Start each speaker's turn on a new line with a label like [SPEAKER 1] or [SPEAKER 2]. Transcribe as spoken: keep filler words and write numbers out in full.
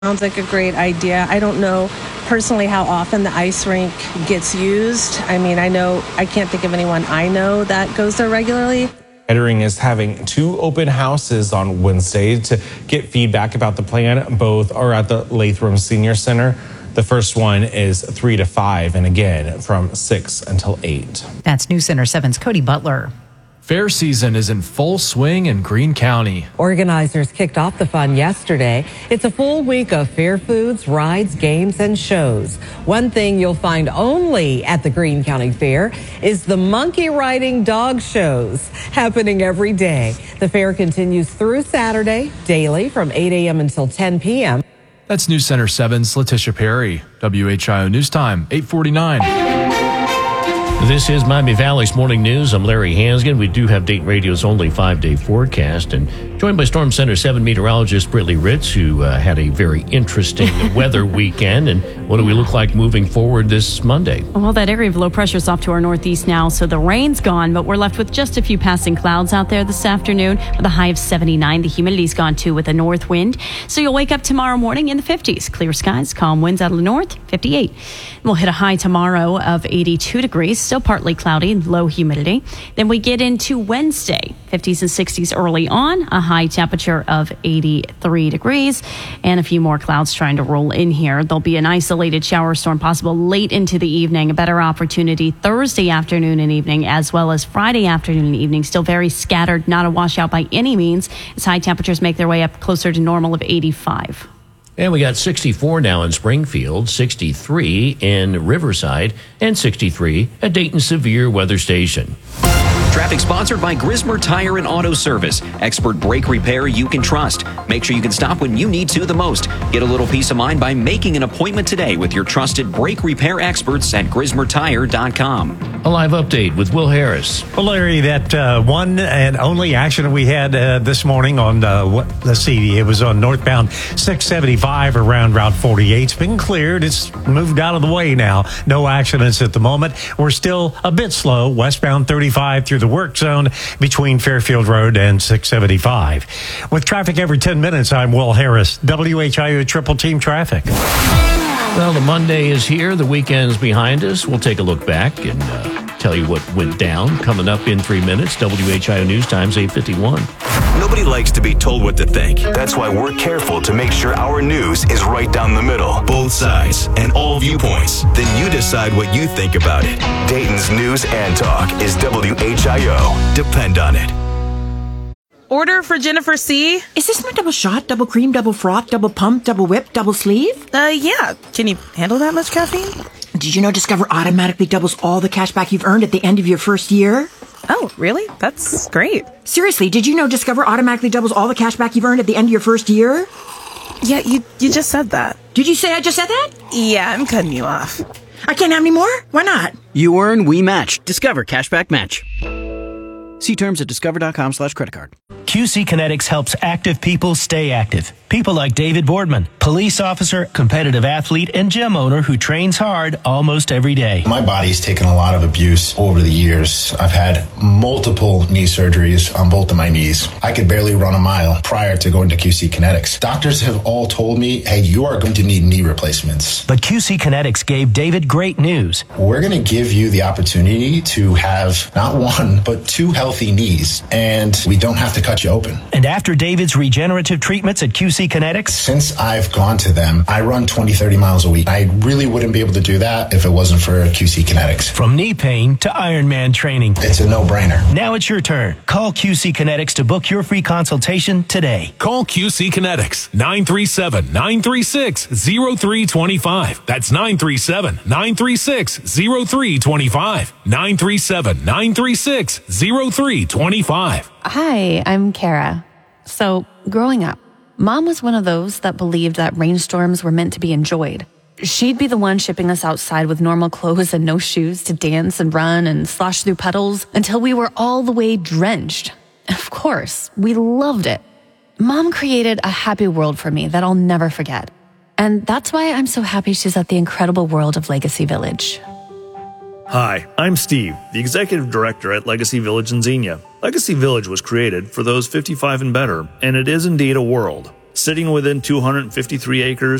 [SPEAKER 1] Sounds like a great idea. I don't know personally how often the ice rink gets used. I mean, I know, I can't think of anyone I know that goes there regularly.
[SPEAKER 2] Kettering is having two open houses on Wednesday to get feedback about the plan. Both are at the Latham Senior Center. The first one is three to five, and again from six until eight.
[SPEAKER 3] That's News Center seven's Cody Butler.
[SPEAKER 4] Fair season is in full swing in Greene County.
[SPEAKER 5] Organizers kicked off the fun yesterday. It's a full week of fair foods, rides, games, and shows. One thing you'll find only at the Greene County Fair is the monkey riding dog shows happening every day. The fair continues through Saturday, daily from eight a.m. until ten p.m.
[SPEAKER 4] That's News Center seven's Letitia Perry. W H I O News Time, eight forty-nine.
[SPEAKER 6] This is Miami Valley's Morning News. I'm Larry Hansgen. We do have Dayton Radio's only five-day forecast, and joined by Storm Center seven meteorologist Brittany Ritz, who uh, had a very interesting weather weekend. And what do we look like moving forward this Monday?
[SPEAKER 7] Well, that area of low pressure is off to our northeast now, so the rain's gone, but we're left with just a few passing clouds out there this afternoon with a high of seventy-nine. The humidity's gone too with a north wind, so you'll wake up tomorrow morning in the fifties. Clear skies, calm winds out of the north, fifty-eight. We'll hit a high tomorrow of eighty-two degrees, still partly cloudy, low humidity. Then we get into Wednesday, fifties and sixties early on, a high temperature of eighty-three degrees, and a few more clouds trying to roll in here. There'll be an isolated shower storm possible late into the evening, a better opportunity Thursday afternoon and evening, as well as Friday afternoon and evening. Still very scattered, not a washout by any means, as high temperatures make their way up closer to normal of eighty-five.
[SPEAKER 6] And we got sixty-four now in Springfield, sixty-three in Riverside, and sixty-three at Dayton Severe Weather Station.
[SPEAKER 8] Traffic sponsored by Grismer Tire and Auto Service. Expert brake repair you can trust. Make sure you can stop when you need to the most. Get a little peace of mind by making an appointment today with your trusted brake repair experts at grismer tire dot com.
[SPEAKER 6] A live update with Will Harris.
[SPEAKER 9] Well, Larry, that uh, one and only accident we had uh, this morning on, uh, what, let's see, it was on northbound six seventy-five around Route forty-eight. It's been cleared. It's moved out of the way now. No accidents at the moment. We're still a bit slow westbound thirty-five through the work zone between Fairfield Road and six seventy-five. With traffic every ten minutes, I'm Will Harris, W H I O Triple Team Traffic.
[SPEAKER 6] Well, the Monday is here. The weekend's behind us. We'll take a look back and uh, tell you what went down. Coming up in three minutes, W H I O News Times eight fifty-one.
[SPEAKER 10] Nobody likes to be told what to think. That's why we're careful to make sure our news is right down the middle. Both sides and all viewpoints. Then you decide what you think about it. Dayton's News and Talk is W H I O. Depend on it.
[SPEAKER 11] Order for Jennifer C.
[SPEAKER 12] Is this my double shot, double cream, double froth, double pump, double whip, double sleeve?
[SPEAKER 11] Uh, yeah. Can you handle that much caffeine?
[SPEAKER 12] Did you know Discover automatically doubles all the cash back you've earned at the end of your first year?
[SPEAKER 11] Oh, really? That's great.
[SPEAKER 12] Seriously, did you know Discover automatically doubles all the cash back you've earned at the end of your first year?
[SPEAKER 11] Yeah, you you just said that.
[SPEAKER 12] Did you say I just said that?
[SPEAKER 11] Yeah, I'm cutting you off.
[SPEAKER 12] I can't have any more? Why not?
[SPEAKER 13] You earn, we match. Discover Cashback Match. See terms at discover.com slash credit card.
[SPEAKER 14] Q C Kinetics helps active people stay active. People like David Boardman, police officer, competitive athlete, and gym owner who trains hard almost every day.
[SPEAKER 15] My body's taken a lot of abuse over the years. I've had multiple knee surgeries on both of my knees. I could barely run a mile prior to going to Q C Kinetics. Doctors have all told me, hey, you are going to need knee replacements.
[SPEAKER 14] But Q C Kinetics gave David great news.
[SPEAKER 15] We're going to give you the opportunity to have not one, but two healthy knees, and we don't have to cut you open.
[SPEAKER 14] And after David's regenerative treatments at Q C Kinetics,
[SPEAKER 15] since I've gone to them, I run twenty, thirty miles a week. I really wouldn't be able to do that if it wasn't for Q C Kinetics.
[SPEAKER 14] From knee pain to Ironman training,
[SPEAKER 15] it's a no-brainer.
[SPEAKER 14] Now it's your turn. Call Q C Kinetics to book your free consultation today.
[SPEAKER 16] Call Q C Kinetics, nine three seven, nine three six, zero three two five. That's nine three seven, nine three six, zero three two five. nine three seven, nine three six, zero three two five.
[SPEAKER 17] Hi, I'm Kara. So, growing up, Mom was one of those that believed that rainstorms were meant to be enjoyed. She'd be the one shipping us outside with normal clothes and no shoes to dance and run and slosh through puddles until we were all the way drenched. Of course, we loved it. Mom created a happy world for me that I'll never forget. And that's why I'm so happy she's at the incredible world of Legacy Village.
[SPEAKER 18] Hi, I'm Steve, the Executive Director at Legacy Village in Xenia. Legacy Village was created for those fifty-five and better, and it is indeed a world. Sitting within two hundred fifty-three acres